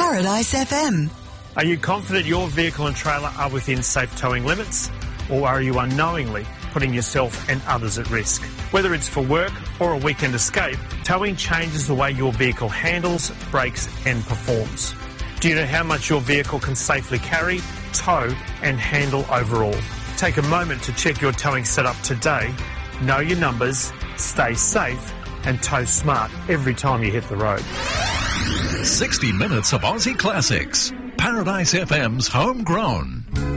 Paradise FM. Are you confident your vehicle and trailer are within safe towing limits? Or are you unknowingly putting yourself and others at risk? Whether it's for work or a weekend escape, towing changes the way your vehicle handles, brakes and performs. Do you know how much your vehicle can safely carry, tow and handle overall? Take a moment to check your towing setup today. Know your numbers, stay safe and tow smart every time you hit the road. 60 minutes of Aussie classics. Paradise FM's Homegrown.